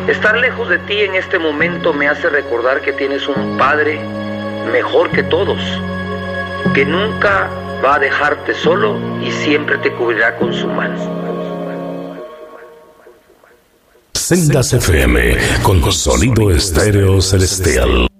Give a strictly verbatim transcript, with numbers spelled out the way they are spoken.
Estar lejos de ti en este momento me hace recordar que tienes un Padre mejor que todos, que nunca va a dejarte solo y siempre te cubrirá con su mano. Sendas F M con sonido estéreo celestial.